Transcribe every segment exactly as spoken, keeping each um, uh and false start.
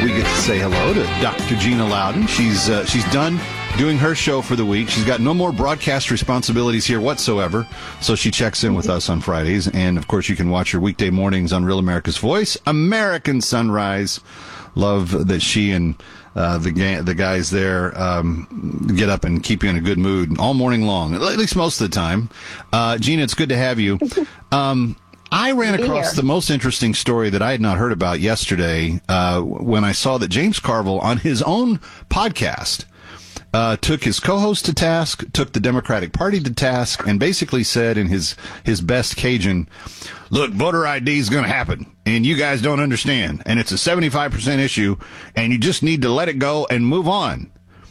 we get to say hello to Doctor Gina Loudon. She's uh, she's done doing her show for the week. She's got no more broadcast responsibilities here whatsoever, so she checks in with us on Fridays. And, of course, you can watch her weekday mornings on Real America's Voice, American Sunrise. Love that she and uh, the ga- the guys there um, get up and keep you in a good mood all morning long, at least most of the time. Uh, Gina, it's good to have you. Um, I ran across the most interesting story that I had not heard about yesterday uh, when I saw that James Carville, on his own podcast, uh, took his co-host to task, took the Democratic Party to task, and basically said in his, his best Cajun, look, voter I D is going to happen, and you guys don't understand, and it's a seventy-five percent issue, and you just need to let it go and move on.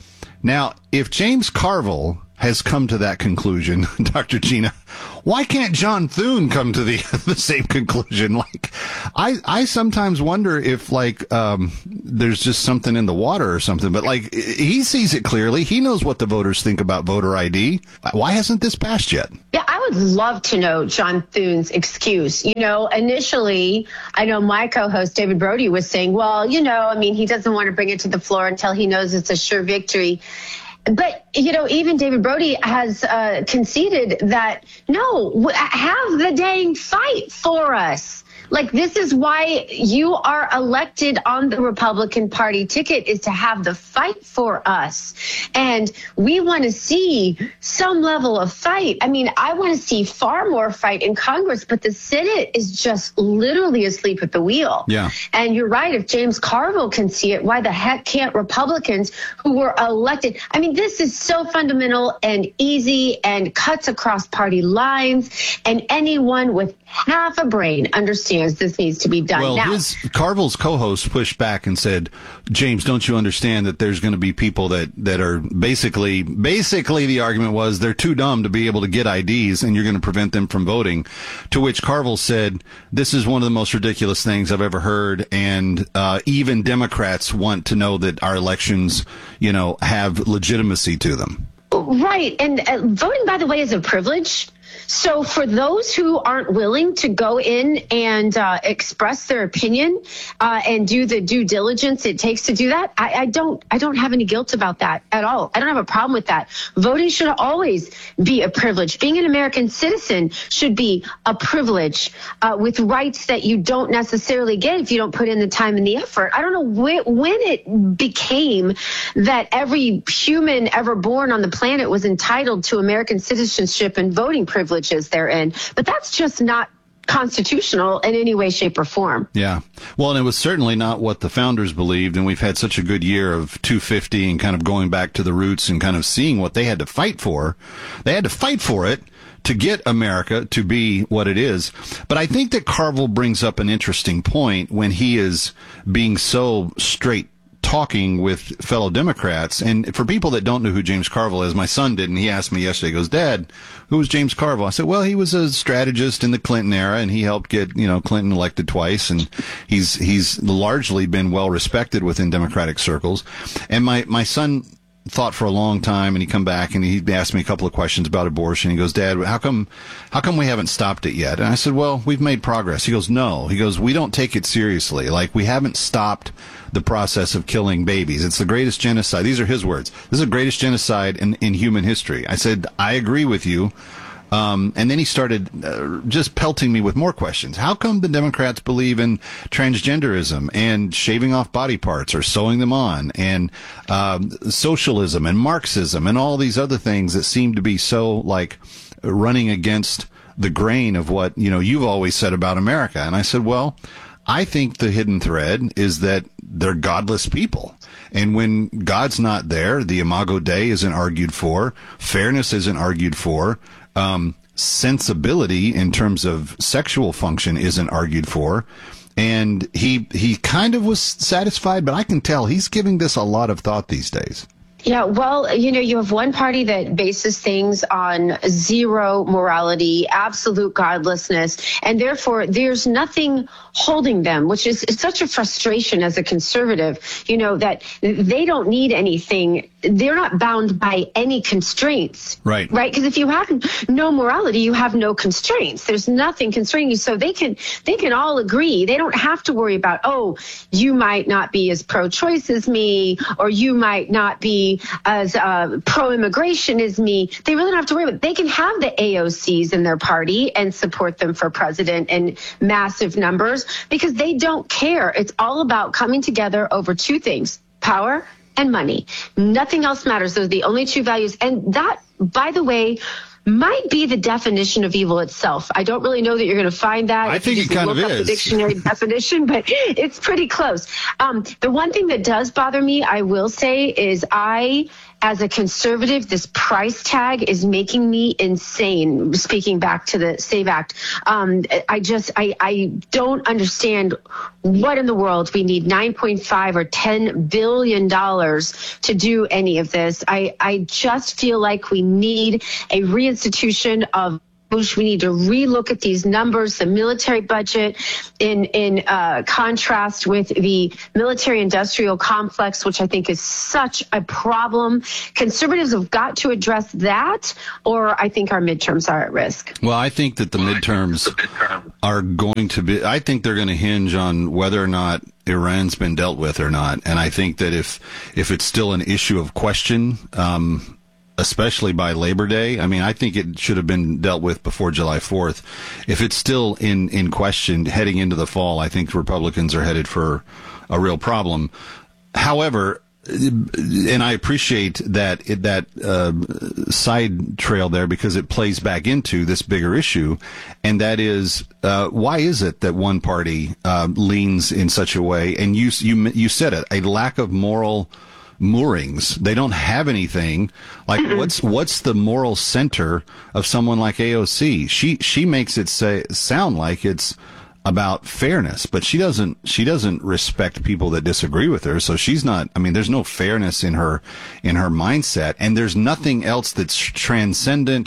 Now, if James Carville has come to that conclusion, Doctor Gina, why can't John Thune come to the the same conclusion? Like, I I sometimes wonder if like um there's just something in the water or something. But like, he sees it clearly. He knows what the voters think about voter I D. Why hasn't this passed yet? Yeah, I would love to know John Thune's excuse. You know, initially, I know my co-host David Brody was saying, well, you know, I mean, he doesn't want to bring it to the floor until he knows it's a sure victory. But, you know, even David Brody has uh, conceded that, no, w- have the dang fight for us. Like, this is why you are elected on the Republican Party ticket, is to have the fight for us. And we want to see some level of fight. I mean, I want to see far more fight in Congress, but the Senate is just literally asleep at the wheel. Yeah. And you're right. If James Carville can see it, why the heck can't Republicans who were elected? I mean, this is so fundamental and easy and cuts across party lines. And anyone with half a brain understands this needs to be done well, now. His, Carville's co-host pushed back and said, James, don't you understand that there's going to be people that, that are basically, basically the argument was they're too dumb to be able to get I Ds and you're going to prevent them from voting. To which Carville said, this is one of the most ridiculous things I've ever heard. And uh, even Democrats want to know that our elections, you know, have legitimacy to them. Right. And uh, voting, by the way, is a privilege. So for those who aren't willing to go in and uh, express their opinion uh, and do the due diligence it takes to do that, I, I don't I don't have any guilt about that at all. I don't have a problem with that. Voting should always be a privilege. Being an American citizen should be a privilege uh, with rights that you don't necessarily get if you don't put in the time and the effort. I don't know wh- when it became that every human ever born on the planet was entitled to American citizenship and voting privilege. privileges therein, but that's just not constitutional in any way, shape, or form. Yeah. Well, and it was certainly not what the founders believed, and we've had such a good year of two fifty and kind of going back to the roots and kind of seeing what they had to fight for. They had to fight for it to get America to be what it is. But I think that Carville brings up an interesting point when he is being so straight talking with fellow Democrats. And for people that don't know who James Carville is, my son did, and he asked me yesterday, he goes, Dad, who was James Carville? I said, well, he was a strategist in the Clinton era, and he helped get, you know, Clinton elected twice, and he's he's largely been well respected within Democratic circles. And my, my son thought for a long time, and he come back and he asked me a couple of questions about abortion. He goes, Dad, how come how come we haven't stopped it yet? And I said, well, we've made progress. He goes, no. He goes, we don't take it seriously. Like, we haven't stopped the process of killing babies. It's the greatest genocide. These are his words. This is the greatest genocide in, in human history. I said, I agree with you. Um, and then he started uh, just pelting me with more questions. How come the Democrats believe in transgenderism and shaving off body parts or sewing them on, and um, socialism and Marxism and all these other things that seem to be so like running against the grain of what, you know, you've always said about America? And I said, well, I think the hidden thread is that they're godless people. And when God's not there, the Imago Dei isn't argued for, fairness isn't argued for, um, sensibility in terms of sexual function isn't argued for. And he he kind of was satisfied, but I can tell he's giving this a lot of thought these days. Yeah, well, you know, you have one party that bases things on zero morality, absolute godlessness, and therefore there's nothing holding them, which is, is such a frustration as a conservative, you know, that they don't need anything. They're not bound by any constraints. Right. Right. Because if you have no morality, you have no constraints. There's nothing constraining you. So they can they can all agree. They don't have to worry about, oh, you might not be as pro-choice as me, or you might not be as uh, pro-immigration as me. They really don't have to worry about it. They can have the A O Cs in their party and support them for president in massive numbers because they don't care. It's all about coming together over two things: power and money. Nothing else matters. Those are the only two values. And that, by the way, might be the definition of evil itself. I don't really know that you're going to find that. I think you it kind look of up is. The dictionary definition, but it's pretty close. Um, the one thing that does bother me, I will say, is I, as a conservative, this price tag is making me insane. Speaking back to the SAVE Act, um, I just, I, I don't understand what in the world we need nine point five or ten billion dollars to do any of this. I, I just feel like we need a reinstitution of we need to relook at these numbers, the military budget, in in uh, contrast with the military-industrial complex, which I think is such a problem. Conservatives have got to address that, or I think our midterms are at risk. Well, I think that the midterms are going to be, I think they're going to hinge on whether or not Iran's been dealt with or not. And I think that if if it's still an issue of question, um, especially by Labor Day. I mean, I think it should have been dealt with before July fourth. If it's still in, in question heading into the fall, I think Republicans are headed for a real problem. However, and I appreciate that that uh, side trail there because it plays back into this bigger issue, and that is uh, why is it that one party uh, leans in such a way? And you you you said it, a lack of moral moorings. They don't have anything. Like Mm-mm. what's what's the moral center of someone like A O C? She she makes it say sound like it's about fairness, but she doesn't she doesn't respect people that disagree with her. So she's not, I mean, there's no fairness in her in her mindset, and there's nothing else that's transcendent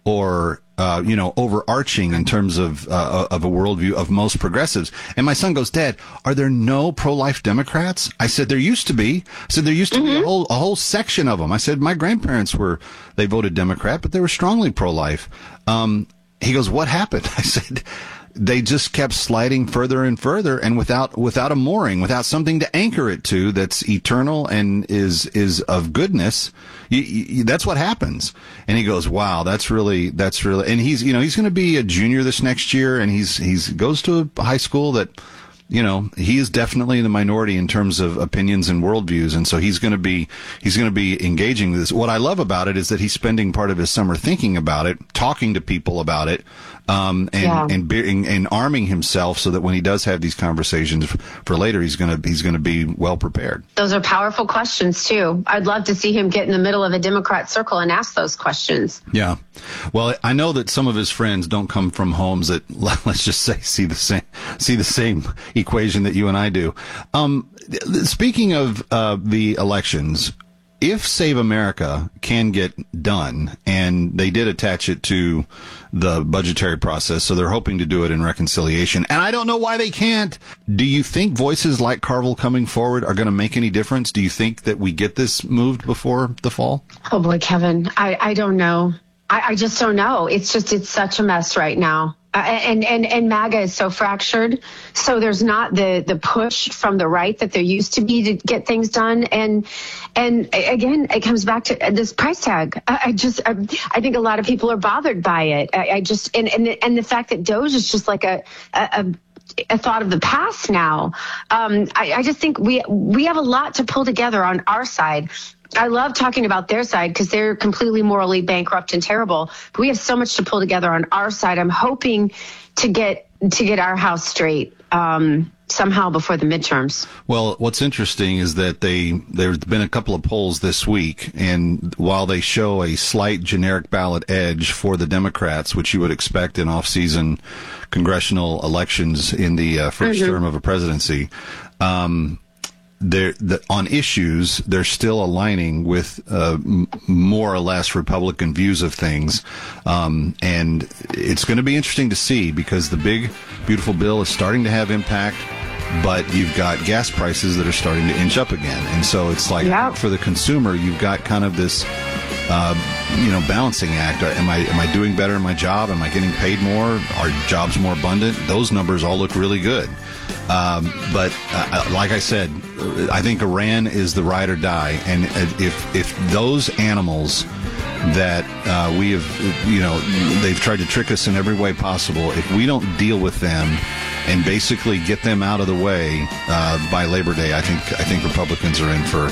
or uh, you know, overarching in terms of uh, of a worldview of most progressives. And my son goes, Dad, are there no pro-life Democrats? I said, there used to be. I said, there used to mm-hmm. be a whole a whole section of them. I said, my grandparents were, they voted Democrat, but they were strongly pro-life. Um, he goes, what happened? I said, they just kept sliding further and further, and without without a mooring, without something to anchor it to that's eternal and is is of goodness. You, you, that's what happens. And he goes, wow, that's really that's really. And he's you know he's going to be a junior this next year, and he's he's goes to a high school that, you know, he is definitely in the minority in terms of opinions and worldviews, and so he's going to be he's going to be engaging with this. What I love about it is that he's spending part of his summer thinking about it, talking to people about it, um, and yeah. and, being, and arming himself so that when he does have these conversations for later, he's going to he's going to be well prepared. Those are powerful questions too. I'd love to see him get in the middle of a Democrat circle and ask those questions. Yeah, well, I know that some of his friends don't come from homes that, let's just say, see the same see the same equation that you and I do. Um, speaking of uh, the elections, if Save America can get done, and they did attach it to the budgetary process, so they're hoping to do it in reconciliation, and I don't know why they can't. Do you think voices like Carville coming forward are going to make any difference? Do you think that we get this moved before the fall? Oh boy, Kevin, I, I don't know. I, I just don't know. It's just, it's such a mess right now. Uh, and, and, and MAGA is so fractured. So there's not the, the push from the right that there used to be to get things done. And, and again, it comes back to this price tag. I, I just, I, I think a lot of people are bothered by it. I, I just, and, and, the, and the fact that DOGE is just like a, a, a thought of the past now. Um, I, I just think we, we have a lot to pull together on our side. I love talking about their side because they're completely morally bankrupt and terrible. But we have so much to pull together on our side. I'm hoping to get to get our house straight um, somehow before the midterms. Well, what's interesting is that they there's been a couple of polls this week, and while they show a slight generic ballot edge for the Democrats, which you would expect in off-season congressional elections in the uh, first mm-hmm. term of a presidency, um, they're the, on issues, they're still aligning with uh, m- more or less Republican views of things, um, and it's going to be interesting to see because the big, beautiful bill is starting to have impact. But you've got gas prices that are starting to inch up again. And so it's like yeah. for the consumer, you've got kind of this, uh, you know, balancing act. Am I am I doing better in my job? Am I getting paid more? Are jobs more abundant? Those numbers all look really good. Um, but uh, like I said, I think Iran is the ride or die. And if if those animals that uh, we have, you know, they've tried to trick us in every way possible, if we don't deal with them and basically get them out of the way uh, by Labor Day, I think I think Republicans are in for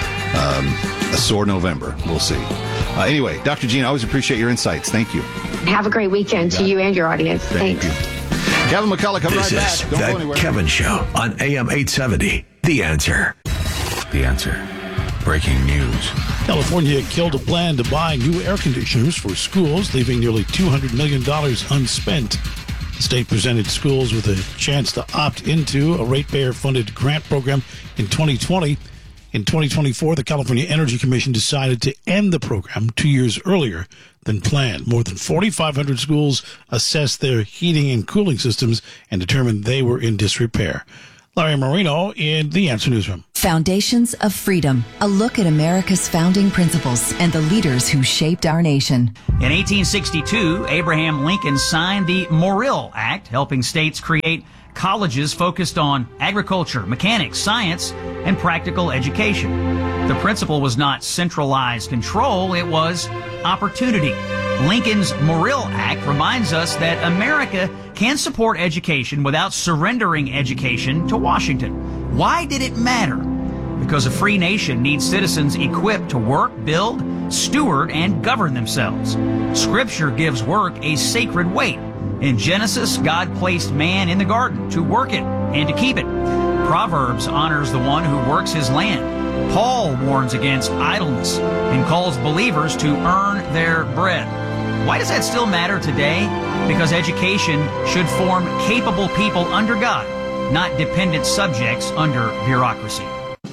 um, a sore November. We'll see. Uh, anyway, Doctor Jean, I always appreciate your insights. Thank you. Have a great weekend to you and your audience. Thank Thanks. you. Kevin McCullough coming right back. Don't go anywhere. The Kevin Show on A M eight seventy. The Answer. The Answer. Breaking news. California killed a plan to buy new air conditioners for schools, leaving nearly two hundred million dollars unspent. The state presented schools with a chance to opt into a ratepayer-funded grant program in twenty twenty. In twenty twenty-four, the California Energy Commission decided to end the program two years earlier than planned. More than forty-five hundred schools assessed their heating and cooling systems and determined they were in disrepair. Larry Marino in the Answer Newsroom. Foundations of Freedom, a look at America's founding principles and the leaders who shaped our nation. In eighteen sixty-two, Abraham Lincoln signed the Morrill Act, helping states create colleges focused on agriculture, mechanics, science, and practical education. The principle was not centralized control, it was opportunity. Lincoln's Morrill Act reminds us that America can support education without surrendering education to Washington. Why did it matter? Because a free nation needs citizens equipped to work, build, steward, and govern themselves. Scripture gives work a sacred weight. In Genesis, God placed man in the garden to work it and to keep it. Proverbs honors the one who works his land. Paul warns against idleness and calls believers to earn their bread. Why does that still matter today? Because education should form capable people under God, not dependent subjects under bureaucracy.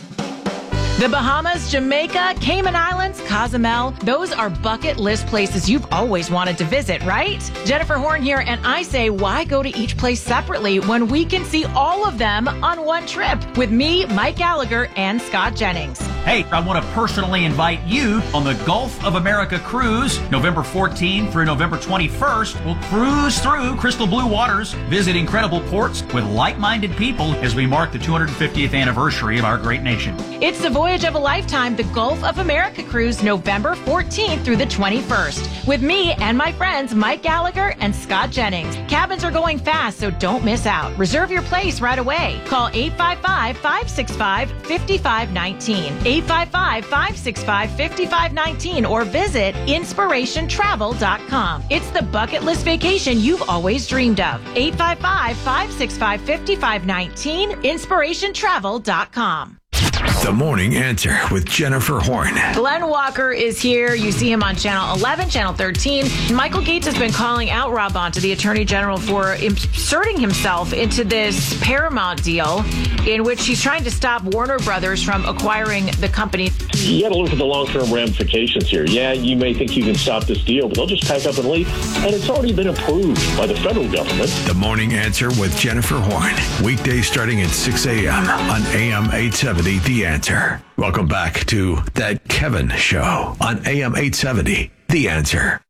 The Bahamas, Jamaica, Cayman Islands, Cozumel, those are bucket list places you've always wanted to visit, right? Jennifer Horn here, and I say, why go to each place separately when we can see all of them on one trip with me, Mike Gallagher, and Scott Jennings? Hey, I want to personally invite you on the Gulf of America cruise, November fourteenth through November twenty-first. We'll cruise through crystal blue waters, visit incredible ports with like-minded people as we mark the two hundred fiftieth anniversary of our great nation. It's the voyage of a lifetime, the Gulf of America cruise, November fourteenth through the twenty-first, with me and my friends Mike Gallagher and Scott Jennings. Cabins are going fast, so don't miss out. Reserve your place right away. Call eight five five, five six five, five five one nine, eight five five, five six five, five five one nine, or visit inspiration travel dot com. It's the bucket list vacation you've always dreamed of. eight five five, five six five, five five one nine, inspiration travel dot com. The Morning Answer with Jennifer Horn. Glenn Walker is here. You see him on Channel eleven, Channel thirteen. Michael Gates has been calling out Rob Bonta, the Attorney General, for inserting himself into this Paramount deal in which he's trying to stop Warner Brothers from acquiring the company. You got to look at the long-term ramifications here. Yeah, you may think you can stop this deal, but they'll just pack up and leave. And it's already been approved by the federal government. The Morning Answer with Jennifer Horn. Weekdays starting at six a.m. on A M eight seventy. The Answer. Welcome back to That Kevin Show on A M eight seventy. The Answer.